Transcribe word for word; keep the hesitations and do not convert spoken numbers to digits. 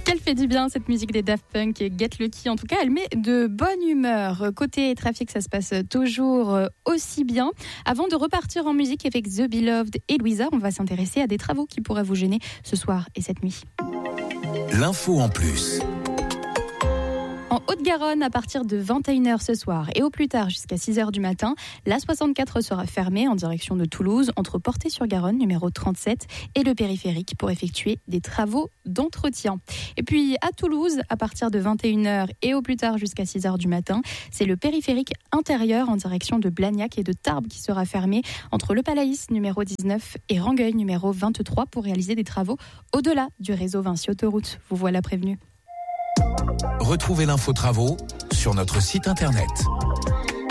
Qu'elle fait du bien cette musique des Daft Punk et Get Lucky. En tout cas, elle met de bonne humeur. Côté trafic, ça se passe toujours aussi bien. Avant de repartir en musique avec The Beloved et Louisa, on va s'intéresser à des travaux qui pourraient vous gêner ce soir et cette nuit. L'info en plus. En Haute-Garonne, à partir de vingt et une heures ce soir et au plus tard jusqu'à six heures du matin, l'A soixante-quatre sera fermée en direction de Toulouse entre Portée-sur-Garonne, numéro trente-sept, et le périphérique pour effectuer des travaux d'entretien. Et puis à Toulouse, à partir de vingt et une heures et au plus tard jusqu'à six heures du matin, c'est le périphérique intérieur en direction de Blagnac et de Tarbes qui sera fermé entre le Palaïs, numéro dix-neuf, et Rangueil, numéro vingt-trois, pour réaliser des travaux au-delà du réseau Vinci Autoroute. Vous voilà prévenu. Retrouvez l'info travaux sur notre site internet.